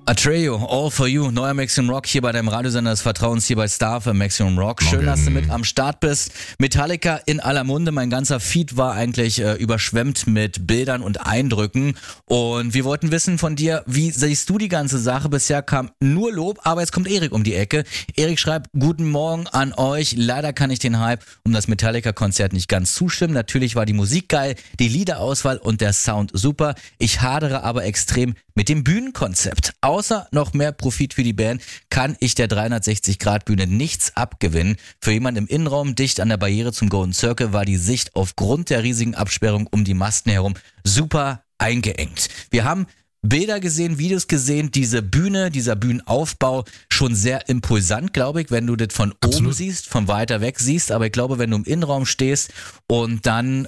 Atreyu, All For You, neuer Maximum Rock hier bei deinem Radiosender des Vertrauens, hier bei Star für Maximum Rock. Schön, dass du mit am Start bist. Metallica in aller Munde. Mein ganzer Feed war eigentlich überschwemmt mit Bildern und Eindrücken. Und wir wollten wissen von dir, wie siehst du die ganze Sache? Bisher kam nur Lob, aber jetzt kommt Erik um die Ecke. Erik schreibt, guten Morgen an euch. Leider kann ich den Hype um das Metallica-Konzert nicht ganz zustimmen. Natürlich war die Musik geil, die Liederauswahl und der Sound super. Ich hadere aber extrem mit dem Bühnenkonzept. Außer noch mehr Profit für die Band kann ich der 360-Grad-Bühne nichts abgewinnen. Für jemanden im Innenraum dicht an der Barriere zum Golden Circle war die Sicht aufgrund der riesigen Absperrung um die Masten herum super eingeengt. Wir haben Bilder gesehen, Videos gesehen, diese Bühne, dieser Bühnenaufbau schon sehr impulsant, glaube ich, wenn du das von oben siehst, von weiter weg siehst. Aber ich glaube, wenn du im Innenraum stehst und dann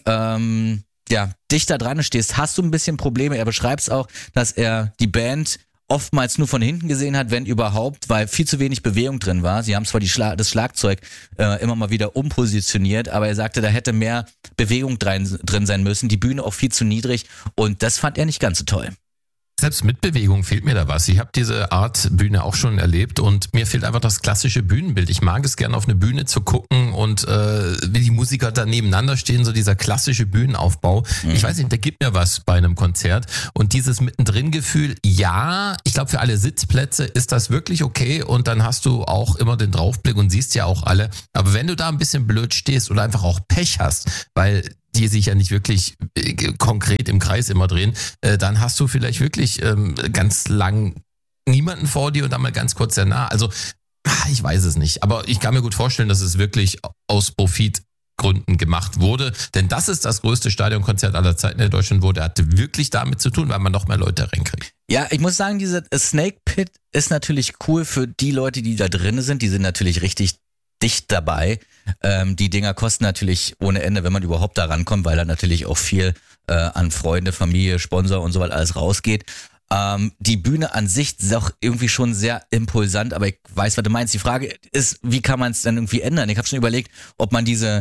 dichter dran stehst, hast du ein bisschen Probleme. Er beschreibt es auch, dass er die Band oftmals nur von hinten gesehen hat, wenn überhaupt, weil viel zu wenig Bewegung drin war. Sie haben zwar das Schlagzeug immer mal wieder umpositioniert, aber er sagte, da hätte mehr Bewegung drin sein müssen. Die Bühne auch viel zu niedrig und das fand er nicht ganz so toll. Selbst mit Bewegung fehlt mir da was. Ich habe diese Art Bühne auch schon erlebt und mir fehlt einfach das klassische Bühnenbild. Ich mag es gerne auf eine Bühne zu gucken und wie die Musiker da nebeneinander stehen, so dieser klassische Bühnenaufbau. Ich weiß nicht, der gibt mir was bei einem Konzert. Und dieses Mittendrin-Gefühl, ja, ich glaube für alle Sitzplätze ist das wirklich okay und dann hast du auch immer den Draufblick und siehst ja auch alle. Aber wenn du da ein bisschen blöd stehst oder einfach auch Pech hast, weil die sich ja nicht wirklich konkret im Kreis immer drehen, dann hast du vielleicht wirklich ganz lang niemanden vor dir und dann mal ganz kurz sehr nah. Also, ich weiß es nicht. Aber ich kann mir gut vorstellen, dass es wirklich aus Profitgründen gemacht wurde. Denn das ist das größte Stadionkonzert aller Zeiten in Deutschland wurde. Hatte wirklich damit zu tun, weil man noch mehr Leute reinkriegt. Ja, ich muss sagen, diese Snake Pit ist natürlich cool für die Leute, die da drin sind. Die sind natürlich richtig dicht dabei. Die Dinger kosten natürlich ohne Ende, wenn man überhaupt da rankommt, weil da natürlich auch viel an Freunde, Familie, Sponsor und so weiter alles rausgeht. Die Bühne an sich ist auch irgendwie schon sehr impulsant, aber ich weiß, was du meinst. Die Frage ist, wie kann man es dann irgendwie ändern? Ich habe schon überlegt, ob man diesen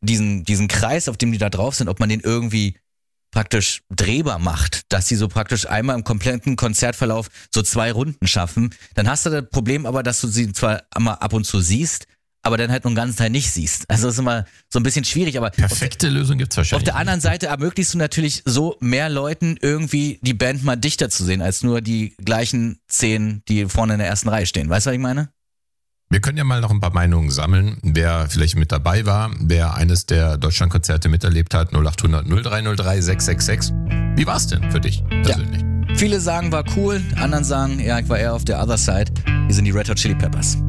Kreis, auf dem die da drauf sind, ob man den irgendwie praktisch drehbar macht, dass sie so praktisch einmal im kompletten Konzertverlauf so 2 Runden schaffen. Dann hast du das Problem aber, dass du sie zwar einmal ab und zu siehst, aber dann halt nur einen ganzen Teil nicht siehst. Also das ist immer so ein bisschen schwierig, aber perfekte Lösung gibt's wahrscheinlich. Auf der anderen Seite ermöglichst du natürlich so mehr Leuten irgendwie die Band mal dichter zu sehen, als nur die gleichen 10, die vorne in der ersten Reihe stehen. Weißt du, was ich meine? Wir können ja mal noch ein paar Meinungen sammeln, wer vielleicht mit dabei war, wer eines der Deutschlandkonzerte miterlebt hat, 0800 0303 666. Wie war's denn für dich persönlich? Ja. Viele sagen, war cool, anderen sagen, ja, ich war eher auf der Other Side. Hier sind die Red Hot Chili Peppers.